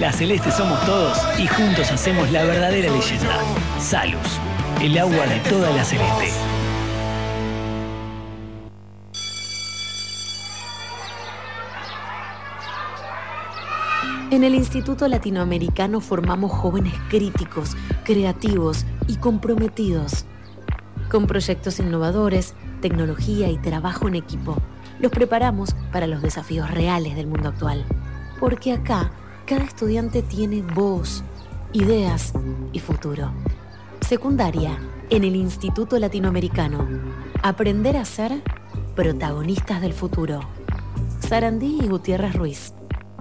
La Celeste somos todos y juntos hacemos la verdadera leyenda. Salus, el agua de toda la Celeste. En el Instituto Latinoamericano formamos jóvenes críticos, creativos y comprometidos. Con proyectos innovadores, tecnología y trabajo en equipo, los preparamos para los desafíos reales del mundo actual. Porque acá, cada estudiante tiene voz, ideas y futuro. Secundaria, en el Instituto Latinoamericano. Aprender a ser protagonistas del futuro. Sarandí y Gutiérrez Ruiz.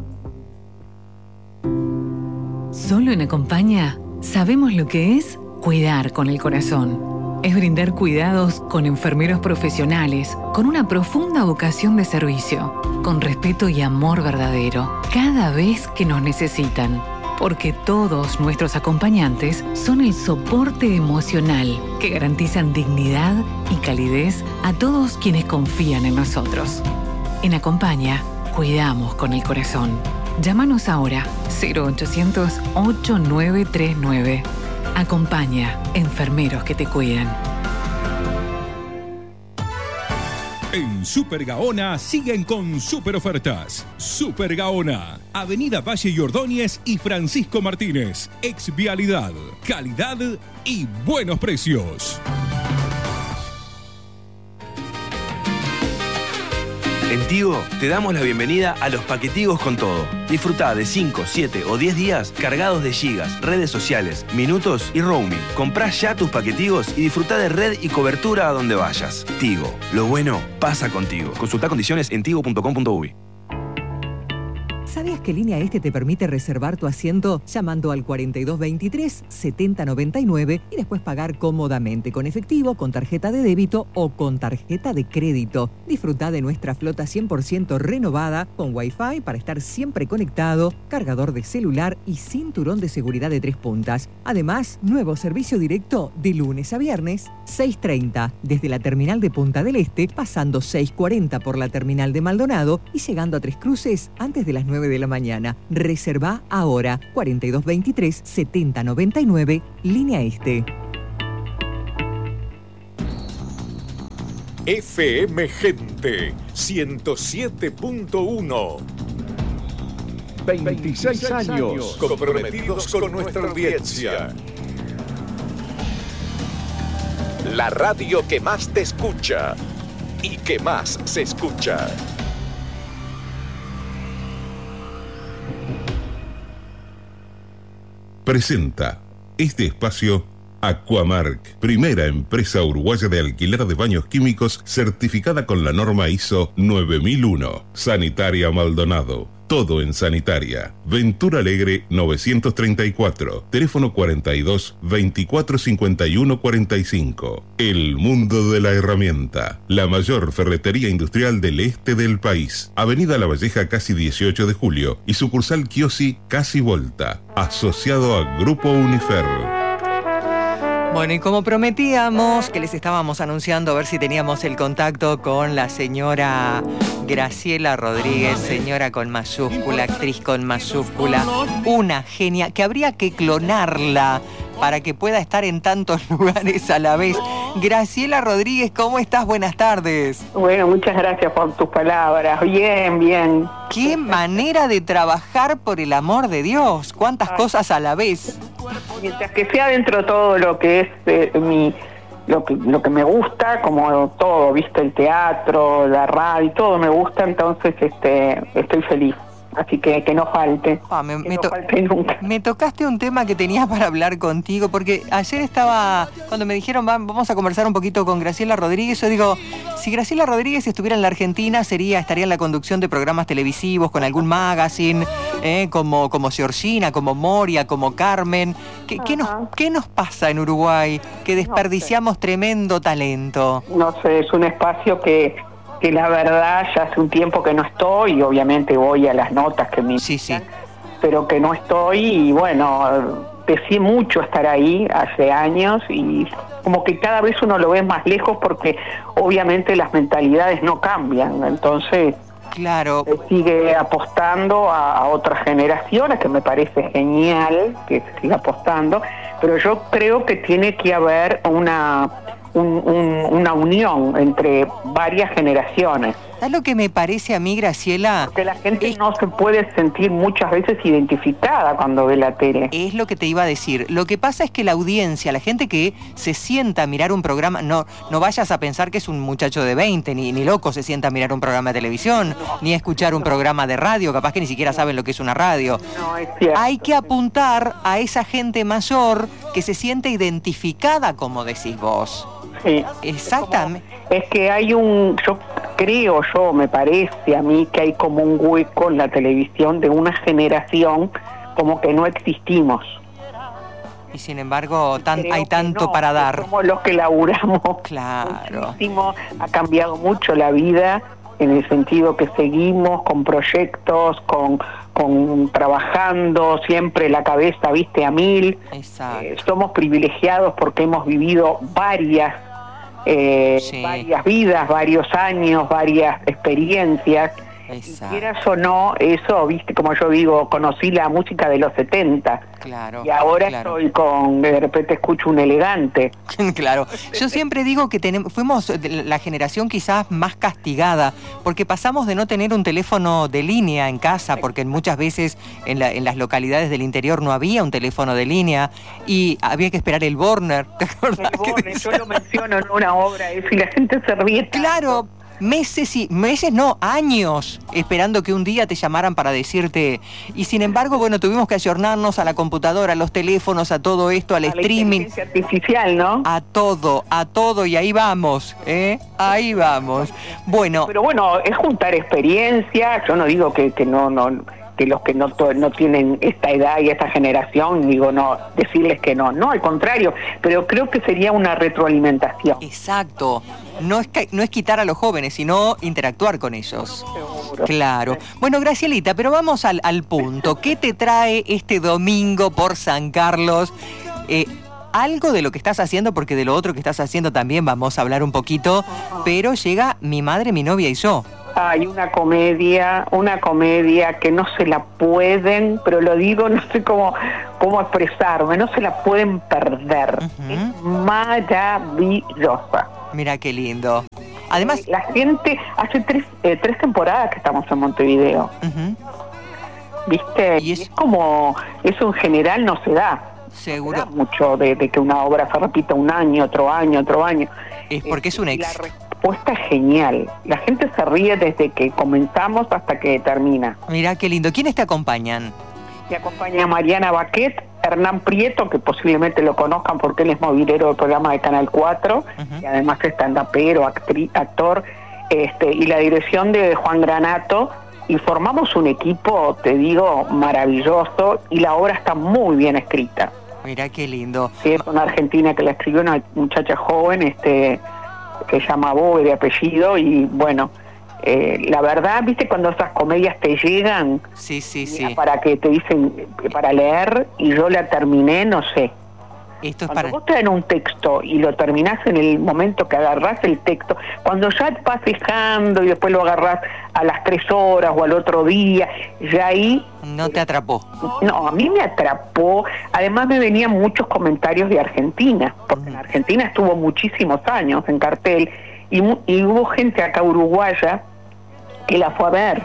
Solo en Acompaña sabemos lo que es cuidar con el corazón. Es brindar cuidados con enfermeros profesionales, con una profunda vocación de servicio, con respeto y amor verdadero, cada vez que nos necesitan. Porque todos nuestros acompañantes son el soporte emocional que garantizan dignidad y calidez a todos quienes confían en nosotros. En Acompaña, cuidamos con el corazón. Llámanos ahora, 0800-8939. Acompaña, enfermeros que te cuidan. En Super Gaona siguen con super ofertas. Super Gaona, Avenida Valle y Ordóñez y Francisco Martínez. Exvialidad, calidad y buenos precios. En Tigo te damos la bienvenida a los paquetigos con todo. Disfrutá de 5, 7 o 10 días cargados de gigas, redes sociales, minutos y roaming. Comprá ya tus paquetigos y disfrutá de red y cobertura a donde vayas. Tigo, lo bueno pasa contigo. Consultá condiciones en tigo.com.uy. ¿Sabías que Línea Este te permite reservar tu asiento llamando al 4223-7099 y después pagar cómodamente con efectivo, con tarjeta de débito o con tarjeta de crédito? Disfruta de nuestra flota 100% renovada con Wi-Fi para estar siempre conectado, cargador de celular y cinturón de seguridad de 3 puntas. Además, nuevo servicio directo de lunes a viernes, 6:30 desde la terminal de Punta del Este, pasando 6:40 por la terminal de Maldonado y llegando a Tres Cruces antes de las 9 de la mañana. Reserva ahora 4223-7099, Línea Este. FM Gente 107.1. 26 años comprometidos con nuestra audiencia. La radio que más te escucha y que más se escucha. Presenta este espacio Aquamark, primera empresa uruguaya de alquiler de baños químicos certificada con la norma ISO 9001. Sanitaria Maldonado, todo en sanitaria. Ventura Alegre 934, teléfono 42 24 51 45. El mundo de la herramienta, la mayor ferretería industrial del este del país. Avenida La Valleja casi 18 de julio y sucursal Kiosi casi Volta, asociado a Grupo Unifer. Bueno, y como prometíamos que les estábamos anunciando a ver si teníamos el contacto con la señora Graciela Rodríguez, señora con mayúscula, actriz con mayúscula, una genia, que habría que clonarla para que pueda estar en tantos lugares a la vez. Graciela Rodríguez, ¿cómo estás? Buenas tardes. Bueno, muchas gracias por tus palabras. Bien, bien. Qué manera de trabajar, por el amor de Dios. Cuántas cosas a la vez. Mientras que sea dentro de todo lo que es lo que me gusta, como todo, viste, el teatro, la radio, todo me gusta, entonces estoy feliz. Así que no falte. No falte nunca. Me tocaste un tema que tenía para hablar contigo, porque ayer cuando me dijeron vamos a conversar un poquito con Graciela Rodríguez, yo digo, si Graciela Rodríguez estuviera en la Argentina, estaría en la conducción de programas televisivos, con algún magazine, como Georgina, como Moria, como Carmen. ¿Qué nos pasa en Uruguay? Que desperdiciamos tremendo talento. No sé, es un espacio que la verdad ya hace un tiempo que no estoy, y obviamente voy a las notas que me invitan, pero que no estoy, y bueno, deseé mucho estar ahí hace años, y como que cada vez uno lo ve más lejos porque obviamente las mentalidades no cambian, entonces Claro. Sigue apostando a otras generaciones, que me parece genial que se siga apostando, pero yo creo que tiene que haber una unión entre varias generaciones. ¿Sabes lo que me parece a mí, Graciela? Porque la gente no se puede sentir muchas veces identificada cuando ve la tele. Es lo que te iba a decir. Lo que pasa es que la audiencia, la gente que se sienta a mirar un programa, no vayas a pensar que es un muchacho de 20, ni loco se sienta a mirar un programa de televisión, ni a escuchar un programa de radio, capaz que ni siquiera saben lo que es una radio. No, es cierto. Hay que apuntar a esa gente mayor que se siente identificada, como decís vos. Sí. Exactamente. Es que hay me parece a mí que hay como un hueco en la televisión de una generación como que no existimos. Y sin embargo hay tanto para dar. Somos los que laburamos. Claro. Muchísimo. Ha cambiado mucho la vida en el sentido que seguimos con proyectos, con trabajando, siempre la cabeza, viste, a mil. Exacto. Somos privilegiados porque hemos vivido varias vidas, varios años, varias experiencias. Exacto. Y quieras o no, eso, viste, como yo digo, conocí la música de los 70. Claro. Y ahora estoy de repente escucho un Elegante. Claro. Yo siempre digo que fuimos la generación quizás más castigada, porque pasamos de no tener un teléfono de línea en casa, porque muchas veces en las localidades del interior no había un teléfono de línea y había que esperar el Borner. ¿Te acordás? El Borner, yo lo menciono en una obra, y la gente se ríe tanto. Claro. Años esperando que un día te llamaran para decirte. Y sin embargo, bueno, tuvimos que ayornarnos a la computadora, a los teléfonos, a todo esto, al streaming. La inteligencia artificial, ¿no? A todo, y ahí vamos, ahí vamos. Bueno. Pero bueno, es juntar experiencia. Yo no digo que los que no tienen esta edad y esta generación, digo, no, decirles que no, al contrario, pero creo que sería una retroalimentación. Exacto, no es quitar a los jóvenes, sino interactuar con ellos. Seguro. Claro. Bueno, Gracielita, pero vamos al punto. ¿Qué te trae este domingo por San Carlos? Algo de lo que estás haciendo, porque de lo otro que estás haciendo también vamos a hablar un poquito, pero llega Mi Madre, Mi Novia y Yo. Hay una comedia que no se la pueden, pero lo digo, no sé cómo expresarme, no se la pueden perder. Uh-huh. Es maravillosa. Mira qué lindo. Además, la gente, hace tres temporadas que estamos en Montevideo. Uh-huh. ¿Viste? Y es como, eso en general no se da. Seguro. No se da mucho de que una obra se repita un año, otro año. Es porque es un éxito. La respuesta es genial. La gente se ríe desde que comenzamos hasta que termina. Mirá qué lindo. ¿Quiénes te acompañan? Me acompaña Mariana Baquet, Hernán Prieto, que posiblemente lo conozcan porque él es movilero del programa de Canal 4, uh-huh. Y además es stand-upero, actor, y la dirección de Juan Granato, y formamos un equipo, te digo, maravilloso, y la obra está muy bien escrita. Mirá qué lindo. Sí, es una argentina que la escribió, una muchacha joven, que se llama Bobe de apellido, y bueno, la verdad, viste cuando esas comedias te llegan, sí. Para que te dicen, para leer, y yo la terminé, no sé. Esto es cuando vos te dan un texto y lo terminás en el momento que agarrás el texto, cuando ya vas dejando y después lo agarrás a las 3 horas o al otro día, ya ahí... No te atrapó. No, a mí me atrapó. Además me venían muchos comentarios de Argentina, porque en Argentina estuvo muchísimos años en cartel, y hubo gente acá uruguaya que la fue a ver,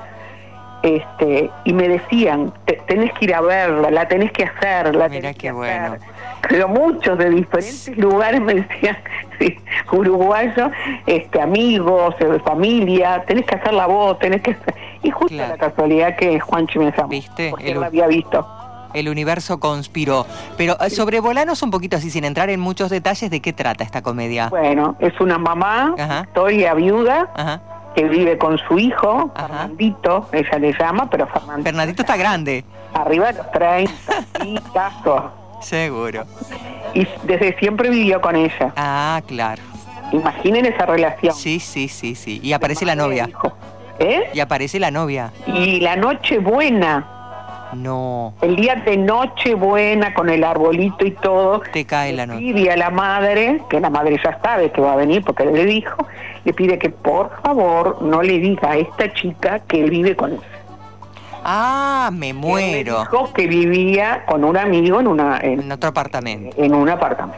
y me decían, tenés que ir a verla, la tenés que hacer, la tenés que hacer. Bueno. Pero muchos de diferentes lugares me decían, sí, uruguayos, amigos, familia, tenés que hacer la voz, tenés que hacer... Y justo la casualidad que Juanchi me llamó, ¿viste? Porque él lo había visto. El universo conspiró. Pero sobrevolanos un poquito así, sin entrar en muchos detalles, ¿de qué trata esta comedia? Bueno, es una mamá, historia viuda, ajá, que vive con su hijo, Fernandito, ella le llama, pero Fernandito está grande. Arriba de los 30, y caso. Seguro. Y desde siempre vivió con ella. Ah, claro. Imaginen esa relación. Sí. Y aparece la novia. ¿Eh? Y aparece la novia. Y la noche buena No. El día de Nochebuena, con el arbolito y todo, te cae la noche. Pide a la madre, que la madre ya sabe que va a venir porque le dijo, le pide que por favor no le diga a esta chica que él vive con él. Ah, me muero. Él dijo que vivía con un amigo en otro apartamento. En un apartamento.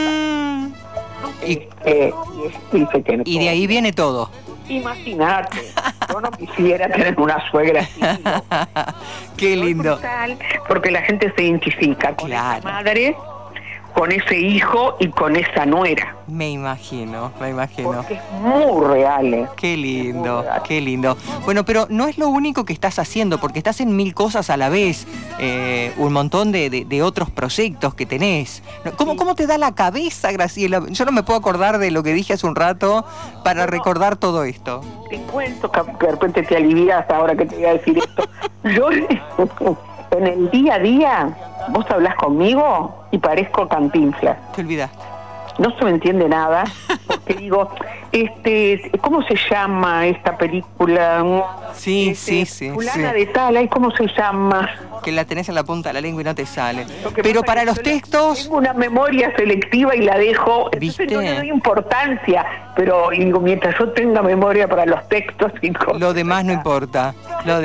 Y de ahí viene todo. Imagínate, yo no quisiera tener una suegra así. ¿No? Qué lindo. Porque la gente se identifica con esa madre, con ese hijo y con esa nuera. Me imagino. Porque es muy real. Qué lindo, qué lindo. Bueno, pero no es lo único que estás haciendo, porque estás en 1000 cosas a la vez, un montón de otros proyectos que tenés. ¿Cómo te da la cabeza, Graciela? Yo no me puedo acordar de lo que dije hace un rato para recordar todo esto. Te cuento que de repente te alivias ahora que te voy a decir esto. Yo en el día a día, vos hablás conmigo y parezco Cantinflas. Te olvidaste. No se me entiende nada, porque digo, ¿cómo se llama esta película? Sí. Fulana de tal, ¿y cómo se llama? Que la tenés en la punta de la lengua y no te sale. Pero para los textos... Tengo una memoria selectiva y la dejo, ¿viste? Entonces no le doy importancia, pero digo, mientras yo tenga memoria para los textos y cosas... Lo demás no importa.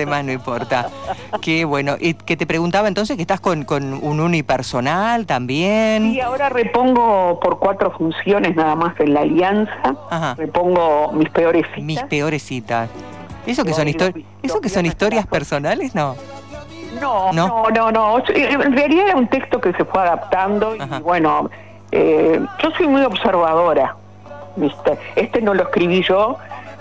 Qué bueno. Y que te preguntaba entonces que estás con un unipersonal también. Sí, ahora repongo por 4 funciones nada más en la Alianza. Ajá. Repongo Mis Peores Citas. Mis Peores Citas. ¿Eso que son historias personales? No. No. En realidad era un texto que se fue adaptando. Y bueno, yo soy muy observadora, ¿viste? No lo escribí yo,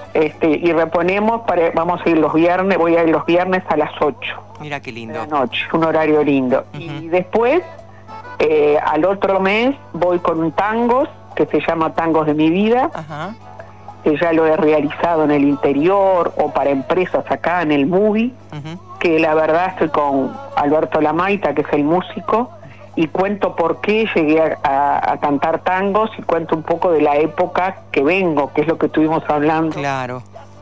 y reponemos, vamos a ir los viernes, voy a ir los viernes a las 8. Mira qué lindo. De la noche, un horario lindo. Y después, al otro mes, voy con tangos, que se llama Tangos de mi vida. Ajá. Que ya lo he realizado en el interior o para empresas acá en el Movie, que la verdad estoy con Alberto Lamaita, que es el músico, y cuento por qué llegué a cantar tangos y cuento un poco de la época que vengo, que es lo que estuvimos hablando. Claro.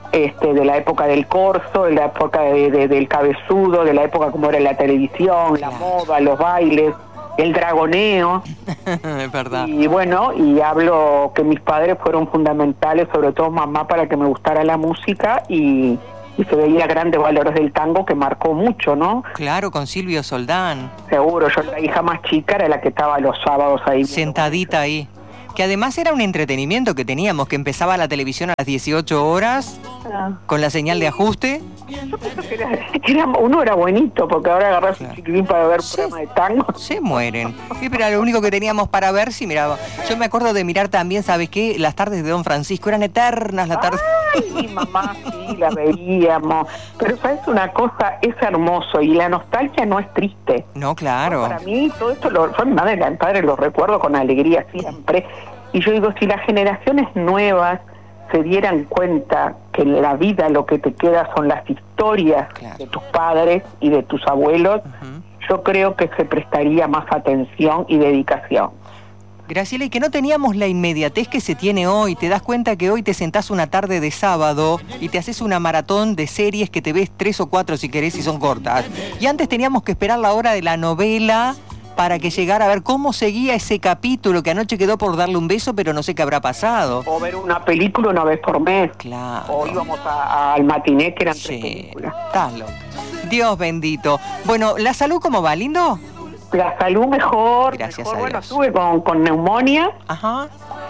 De la época del corso, de la época del cabezudo, de la época como era la televisión, la moda, los bailes, el dragoneo. Es verdad. Y bueno, y hablo que mis padres fueron fundamentales, sobre todo mamá, para que me gustara la música y se veía grandes valores del tango, que marcó mucho, ¿no? Claro, con Silvio Soldán. Seguro, yo la hija más chica era la que estaba los sábados ahí. Sentadita ahí. Que además era un entretenimiento que teníamos, que empezaba la televisión a las 18 horas, con la señal de ajuste. Yo pienso que uno era buenito, porque ahora agarras un chiquitín para ver programa de tango. Se mueren. Sí, pero era lo único que teníamos para ver, sí, miraba. Yo me acuerdo de mirar también, ¿sabes qué? Las tardes de Don Francisco, eran eternas las tardes. Ay, mamá, sí, la veíamos. Pero ¿sabes una cosa? Es hermoso, y la nostalgia no es triste. No, claro. Para mí, todo esto, yo mi madre y mi padre lo recuerdo con alegría siempre. Y yo digo, si las generaciones nuevas se dieran cuenta que en la vida lo que te queda son las historias de tus padres y de tus abuelos, yo creo que se prestaría más atención y dedicación. Graciela, y que no teníamos la inmediatez que se tiene hoy. Te das cuenta que hoy te sentás una tarde de sábado y te haces una maratón de series que te ves 3 o 4 si querés y son cortas. Y antes teníamos que esperar la hora de la novela para que llegara a ver cómo seguía ese capítulo, que anoche quedó por darle un beso, pero no sé qué habrá pasado. O ver una película una vez por mes. Claro. O íbamos al matiné, que eran 3 películas. Estás loco. Dios bendito. Bueno, ¿la salud cómo va, lindo? La salud mejor. Gracias mejor. a Bueno, Dios. estuve con neumonía. Ajá.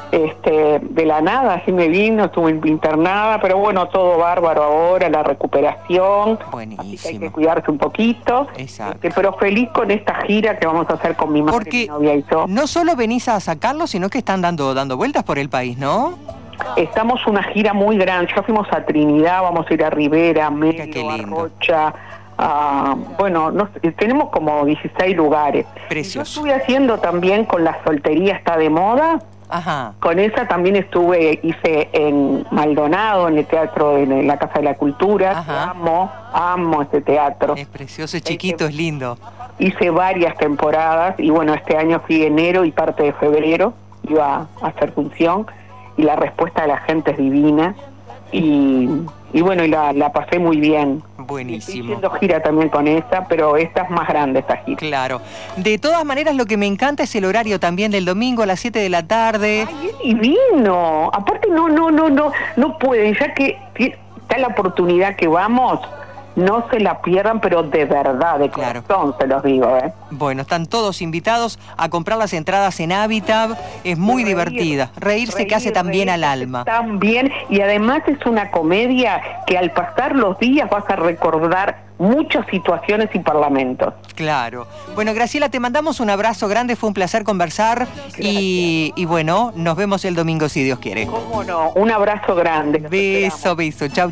De la nada, así me vino, estuve internada, pero bueno, todo bárbaro ahora, la recuperación. Buenísimo. Así que hay que cuidarse un poquito. Exacto. Pero feliz con esta gira que vamos a hacer con mi madre, porque mi novia y yo. No solo venís a sacarlo, sino que están dando vueltas por el país, ¿no? Estamos una gira muy grande, ya fuimos a Trinidad, vamos a ir a Rivera, Melo, a Rocha. Bueno, tenemos como 16 lugares. Precioso. Yo estuve haciendo también con La Soltería Está de Moda. Ajá. Con esa también hice en Maldonado, en el teatro, en la Casa de la Cultura. Ajá. Amo este teatro. Es precioso, es chiquito, es lindo. Hice varias temporadas y bueno, este año fui enero y parte de febrero, iba a hacer función y la respuesta de la gente es divina y bueno, y la pasé muy bien. Buenísimo. Estoy haciendo gira también con esa, pero esta es más grande, esta gira. Claro. De todas maneras, lo que me encanta es el horario también del domingo a las 7 de la tarde. ¡Ay, es divino! Aparte, no pueden, ya que está la oportunidad que vamos, no se la pierdan, pero de verdad, de corazón se los digo, ¿eh? Bueno, están todos invitados a comprar las entradas en Habitat. Es muy divertida. Reírse que hace tan bien al alma. Tan bien, y además es una comedia que al pasar los días vas a recordar muchas situaciones y parlamentos. Claro. Bueno, Graciela, te mandamos un abrazo grande, fue un placer conversar y bueno, nos vemos el domingo si Dios quiere. ¿Cómo no? Un abrazo grande. Beso. Chau.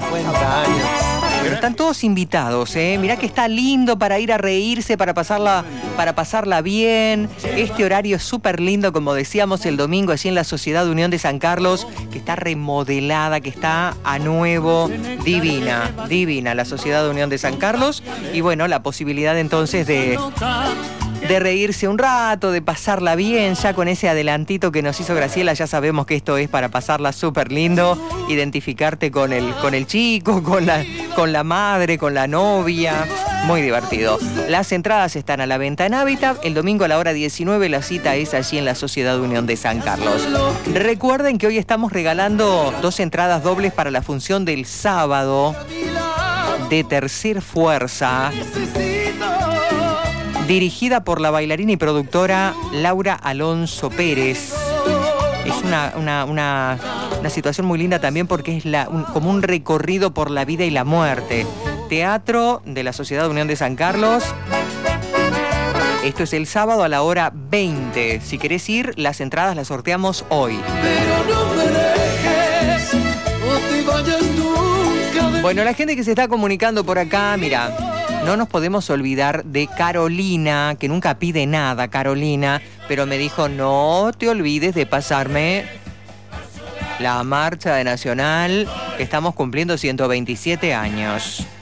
Están todos invitados, ¿eh? Mirá que está lindo para ir a reírse, para pasarla bien. Este horario es súper lindo, como decíamos el domingo, allí en la Sociedad Unión de San Carlos, que está remodelada, que está a nuevo. Divina la Sociedad Unión de San Carlos. Y bueno, la posibilidad entonces de reírse un rato, de pasarla bien, ya con ese adelantito que nos hizo Graciela, ya sabemos que esto es para pasarla súper lindo, identificarte con el chico, con la madre, con la novia, muy divertido. Las entradas están a la venta en Habitat, el domingo a la hora 19, la cita es allí en la Sociedad Unión de San Carlos. Recuerden que hoy estamos regalando 2 entradas dobles para la función del sábado de Tercer Fuerza, dirigida por la bailarina y productora Laura Alonso Pérez. Es una situación muy linda también porque es como un recorrido por la vida y la muerte. Teatro de la Sociedad Unión de San Carlos. Esto es el sábado a la hora 20. Si querés ir, las entradas las sorteamos hoy. Bueno, la gente que se está comunicando por acá, mira, no nos podemos olvidar de Carolina, que nunca pide nada, Carolina, pero me dijo, no te olvides de pasarme la marcha de Nacional, que estamos cumpliendo 127 años.